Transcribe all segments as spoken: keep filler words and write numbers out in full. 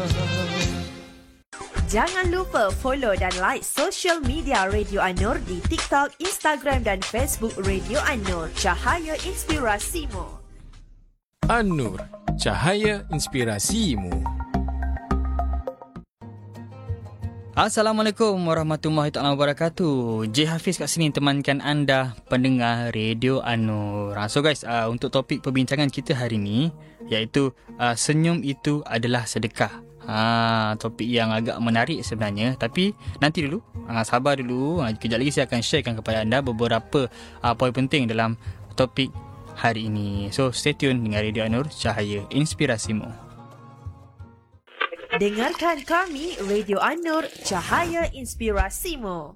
Jangan lupa follow dan like social media Radio An-Nur di TikTok, Instagram dan Facebook Radio An-Nur. Cahaya inspirasimu. An-Nur, cahaya inspirasimu. Assalamualaikum warahmatullahi taala wabarakatuh. J Hafiz kat sini temankan anda pendengar Radio An-Nur. So guys, uh, untuk topik perbincangan kita hari ini iaitu uh, senyum itu adalah sedekah. Ha, topik yang agak menarik sebenarnya, tapi nanti dulu, ha, sabar dulu. Ha, kejap lagi saya akan sharekan kepada anda beberapa ha, poin penting dalam topik hari ini. So stay tune dengan Radio An-Nur, cahaya inspirasimu. Dengarkan kami Radio An-Nur, cahaya inspirasimu.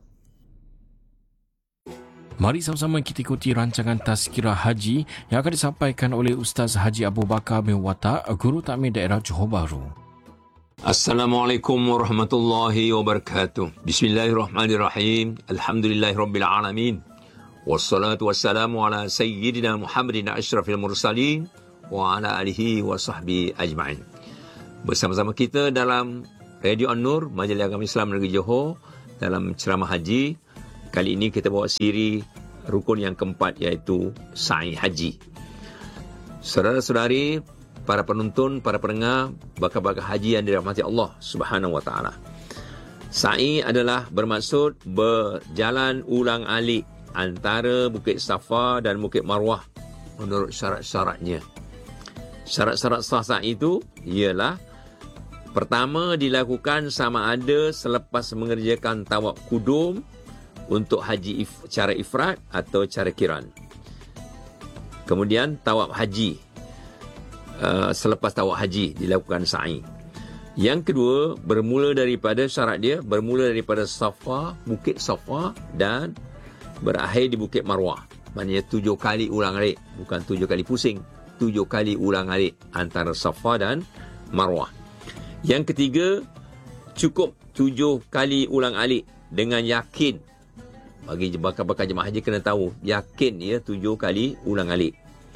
Mari sama-sama kita ikuti rancangan Tazkirah Haji yang akan disampaikan oleh Ustaz Haji Abu Bakar bin Watak, Guru Takmir Daerah Johor Bahru. Assalamualaikum warahmatullahi wabarakatuh. Bismillahirrahmanirrahim. Alhamdulillahirabbil alamin. Wassalatu wassalamu ala sayyidina Muhammadin asyrafil mursalin wa ala alihi wa sahbihi ajma'in. Bersama-sama kita dalam Radio An-Nur, Majlis Agama Islam Negeri Johor, dalam ceramah haji. Kali ini kita bawa siri rukun yang keempat, iaitu sa'i haji. Saudara-saudari, para penonton, para pendengar, bakal-bakal haji yang dirahmati Allah Subhanahu wa taala. Sa'i adalah bermaksud berjalan ulang-alik antara Bukit Safa dan Bukit Marwah menurut syarat-syaratnya. Syarat-syarat sah sa'i itu ialah: pertama, dilakukan sama ada selepas mengerjakan tawaf kudum untuk haji if, cara ifrad atau cara kiran. Kemudian tawaf haji. Uh, selepas tawaf haji dilakukan sa'i. Yang kedua, bermula daripada syarat dia, bermula daripada Safa, Bukit Safa, dan berakhir di Bukit Marwah. Maknanya tujuh kali ulang alik, bukan tujuh kali pusing, tujuh kali ulang alik antara Safa dan Marwah. Yang ketiga, cukup tujuh kali ulang alik dengan yakin. Bagi bakal-bakal jemaah haji kena tahu, yakin ya tujuh kali ulang alik.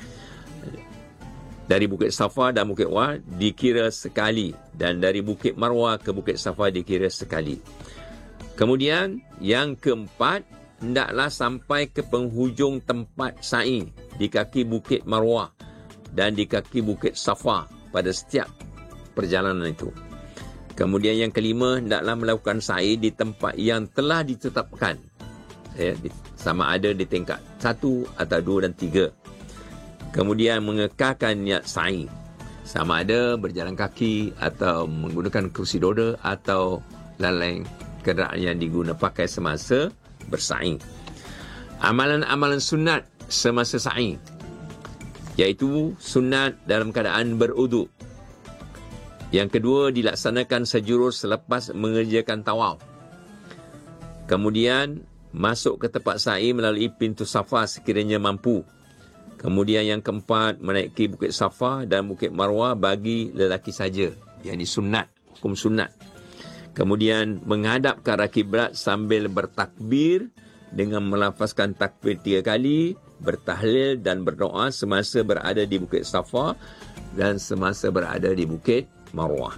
Dari Bukit Safa dan Bukit Marwah dikira sekali, dan dari Bukit Marwah ke Bukit Safa dikira sekali. Kemudian yang keempat, hendaklah sampai ke penghujung tempat sa'i di kaki Bukit Marwah dan di kaki Bukit Safa pada setiap perjalanan itu. Kemudian yang kelima, hendaklah melakukan sa'i di tempat yang telah ditetapkan, ya, sama ada di tingkat satu atau dua dan tiga. Kemudian mengekalkan niat sa'i, sama ada berjalan kaki atau menggunakan kursi roda atau lain-lain kenderaan yang diguna pakai semasa bersa'i. Amalan-amalan sunat semasa sa'i, iaitu sunat dalam keadaan beruduk. Yang kedua, dilaksanakan sejurus selepas mengerjakan tawaf. Kemudian masuk ke tempat sa'i melalui pintu Safa sekiranya mampu. Kemudian yang keempat, menaiki Bukit Safa dan Bukit Marwah bagi lelaki saja, yang disunat, hukum sunat. Kemudian menghadap ke arah kiblat sambil bertakbir dengan melafazkan takbir tiga kali, bertahlil dan berdoa semasa berada di Bukit Safa dan semasa berada di Bukit Marwah.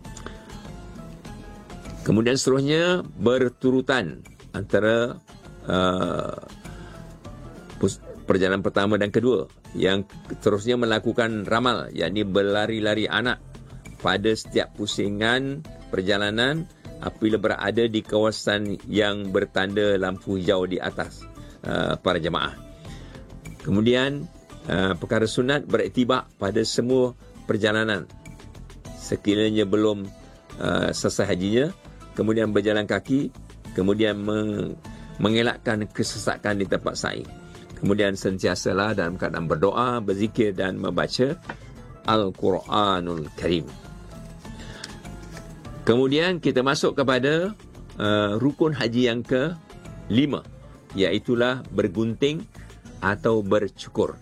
Kemudian seterusnya berturutan antara uh, perjalanan pertama dan kedua. Yang terusnya melakukan ramal, yakni berlari-lari anak pada setiap pusingan perjalanan apabila berada di kawasan yang bertanda lampu hijau di atas uh, para jemaah. Kemudian uh, perkara sunat beriktibar pada semua perjalanan sekiranya belum uh, selesai hajinya, kemudian berjalan kaki, kemudian meng- mengelakkan kesesakan di tempat sa'i. Kemudian sentiasalah dalam keadaan berdoa, berzikir dan membaca Al-Quranul Karim. Kemudian kita masuk kepada uh, rukun haji yang ke lima, iaitulah bergunting atau bercukur.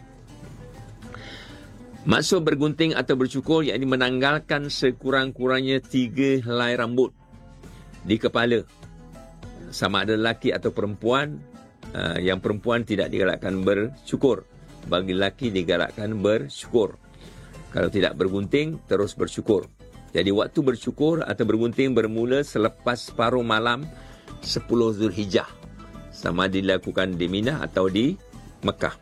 Maksud bergunting atau bercukur yakni menanggalkan sekurang-kurangnya tiga helai rambut di kepala, sama ada lelaki atau perempuan. Uh, yang perempuan tidak digalakkan bercukur, bagi lelaki digalakkan bercukur. Kalau tidak bergunting, terus bercukur. Jadi waktu bercukur atau bergunting bermula selepas separuh malam sepuluh Zulhijjah. Sama dilakukan di Mina atau di Mekah.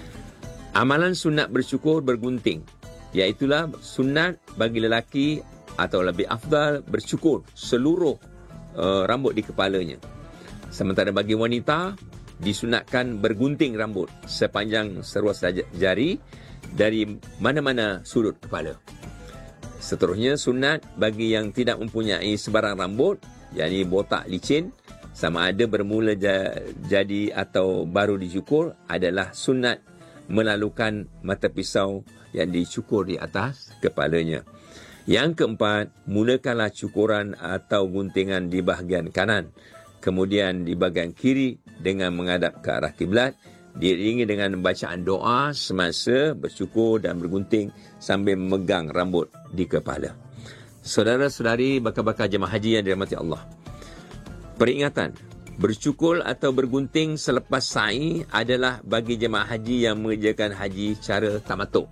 Amalan sunat bercukur bergunting, iaitulah sunat bagi lelaki atau lebih afdal bercukur seluruh uh, rambut di kepalanya. Sementara bagi wanita disunatkan bergunting rambut sepanjang seruas jari dari mana-mana sudut kepala. Seterusnya, sunat bagi yang tidak mempunyai sebarang rambut, yakni botak licin, sama ada bermula jadi atau baru dicukur, adalah sunat melalukan mata pisau yang dicukur di atas kepalanya. Yang keempat, mulakanlah cukuran atau guntingan di bahagian kanan, kemudian di bahagian kiri dengan menghadap ke arah kiblat, diiringi dengan bacaan doa semasa bercukur dan bergunting sambil memegang rambut di kepala. Saudara-saudari bakal-bakal jemaah haji yang dirahmati Allah, peringatan, bercukur atau bergunting selepas sa'i adalah bagi jemaah haji yang mengerjakan haji cara tamattu'.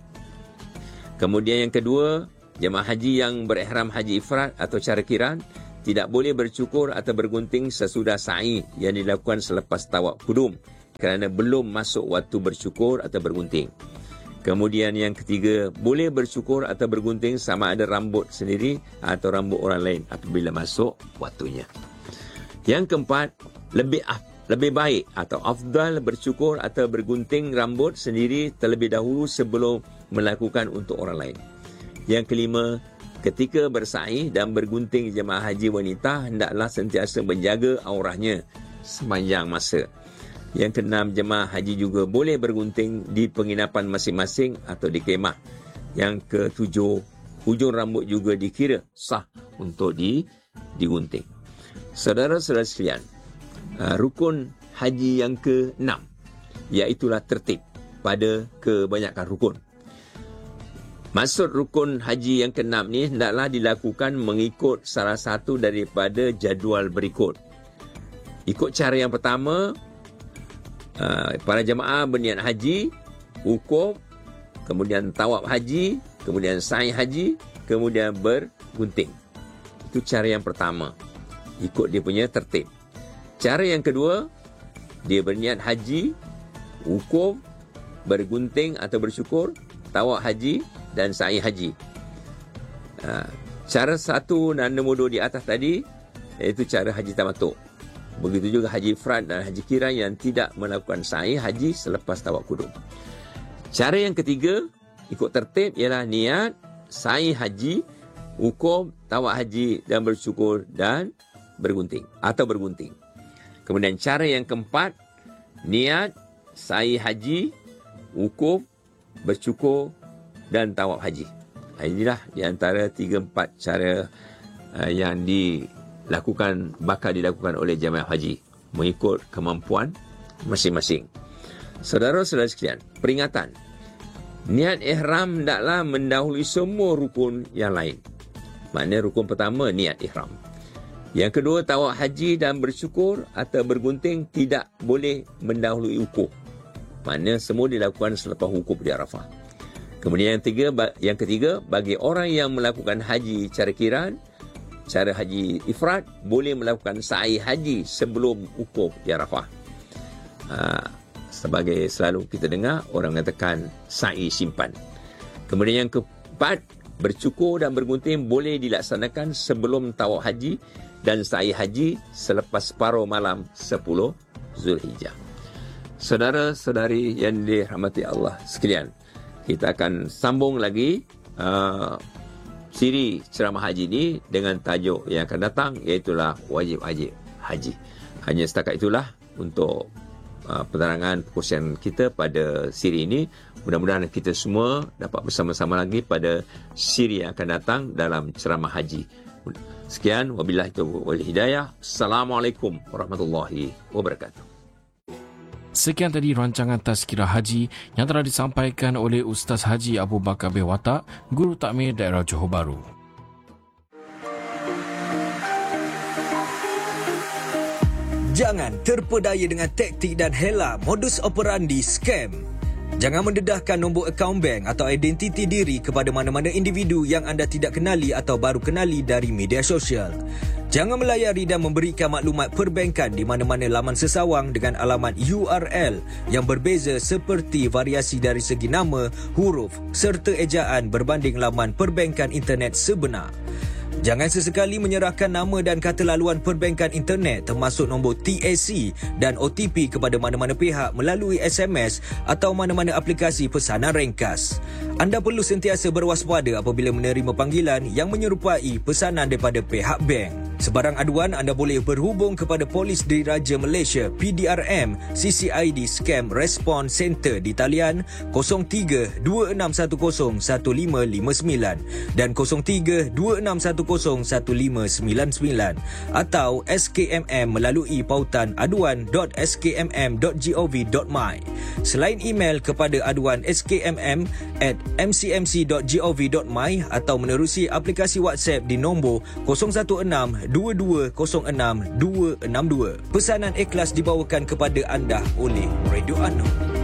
Kemudian yang kedua, jemaah haji yang berihram haji ifrad atau cara kiran tidak boleh bercukur atau bergunting sesudah sa'i yang dilakukan selepas tawaf kudum, kerana belum masuk waktu bercukur atau bergunting. Kemudian yang ketiga, boleh bercukur atau bergunting sama ada rambut sendiri atau rambut orang lain apabila masuk waktunya. Yang keempat, lebih lebih baik atau afdal bercukur atau bergunting rambut sendiri terlebih dahulu sebelum melakukan untuk orang lain. Yang kelima, ketika bersa'i dan bergunting jemaah haji wanita hendaklah sentiasa menjaga aurahnya sepanjang masa. Yang keenam, jemaah haji juga boleh bergunting di penginapan masing-masing atau di kemah. Yang ketujuh, hujung rambut juga dikira sah untuk di, digunting. Saudara-saudara sekalian, rukun haji yang keenam, iaitulah tertib pada kebanyakan rukun. Maksud rukun haji yang keenam ni hendaklah dilakukan mengikut salah satu daripada jadual berikut. Ikut cara yang pertama, para jemaah berniat haji, wukuf, kemudian tawaf haji, kemudian sa'i haji, kemudian bergunting. Itu cara yang pertama, ikut dia punya tertib. Cara yang kedua, dia berniat haji, wukuf, bergunting atau bersyukur, tawaf haji dan sa'i haji. Cara satu dan nombor dua di atas tadi, iaitu cara haji tamattu'. Begitu juga haji ifrad dan haji kiran yang tidak melakukan sa'i haji selepas tawaf kudum. Cara yang ketiga, ikut tertib, ialah niat, sa'i haji, wukuf, tawaf haji dan bersyukur dan bergunting atau bergunting. Kemudian cara yang keempat, niat, sa'i haji, wukuf, bersyukur dan tawaf haji. Inilah di antara tiga empat cara uh, yang dilakukan, bakal dilakukan oleh jemaah haji mengikut kemampuan masing-masing. Saudara-saudara sekalian, peringatan, niat ihram hendaklah mendahului semua rukun yang lain. Maknanya rukun pertama, niat ihram. Yang kedua, tawaf haji dan bersyukur atau bergunting tidak boleh mendahului wukuf. Maknanya semua dilakukan selepas wukuf di Arafah. Kemudian yang ketiga, yang ketiga, bagi orang yang melakukan haji cara kiran, cara haji ifrad, boleh melakukan sa'i haji sebelum wukuf di Arafah. Ha, sebagai selalu kita dengar, orang mengatakan sa'i simpan. Kemudian yang keempat, bercukur dan bergunting boleh dilaksanakan sebelum tawaf haji dan sa'i haji selepas separuh malam sepuluh Zulhijjah. Saudara-saudari yang dirahmati Allah sekalian, kita akan sambung lagi uh, siri ceramah haji ini dengan tajuk yang akan datang, iaitulah wajib-wajib haji. Hanya setakat itulah untuk uh, penerangan perkongsian kita pada siri ini. Mudah-mudahan kita semua dapat bersama-sama lagi pada siri yang akan datang dalam ceramah haji. Sekian, wabillahi taufiq wal hidayah. Assalamualaikum warahmatullahi wabarakatuh. Sekian tadi rancangan Tazkirah Haji yang telah disampaikan oleh Ustaz Haji Abu Bakar bin Watak, Guru Takmir Daerah Johor Bahru. Jangan terpedaya dengan taktik dan hela modus operandi scam. Jangan mendedahkan nombor akaun bank atau identiti diri kepada mana-mana individu yang anda tidak kenali atau baru kenali dari media sosial. Jangan melayari dan memberikan maklumat perbankan di mana-mana laman sesawang dengan alamat U R L yang berbeza seperti variasi dari segi nama, huruf serta ejaan berbanding laman perbankan internet sebenar. Jangan sesekali menyerahkan nama dan kata laluan perbankan internet termasuk nombor T A C dan O T P kepada mana-mana pihak melalui S M S atau mana-mana aplikasi pesanan ringkas. Anda perlu sentiasa berwaspada apabila menerima panggilan yang menyerupai pesanan daripada pihak bank. Sebarang aduan anda boleh berhubung kepada Polis Diraja Malaysia P D R M C C I D Scam Response Center di talian kosong tiga dua enam satu kosong satu lima lima sembilan dan kosong tiga dua enam satu kosong satu lima sembilan sembilan atau S K M M melalui pautan aduan dot s k m m dot gov dot my. Selain email kepada aduan s k m m at m c m c dot gov dot my atau menerusi aplikasi WhatsApp di nombor kosong satu enam dua dua kosong enam dua enam dua. Pesanan ikhlas dibawakan kepada anda oleh Radio UNOR.